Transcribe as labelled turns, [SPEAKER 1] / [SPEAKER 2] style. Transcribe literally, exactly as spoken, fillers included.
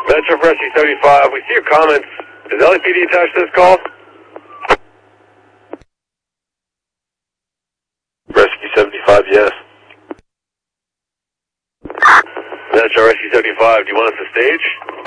[SPEAKER 1] Metro Rescue seventy-five, we see your comments. Is L A P D attached to this call? Rescue seventy-five, yes. Metro Rescue seventy-five, do you want us to stage?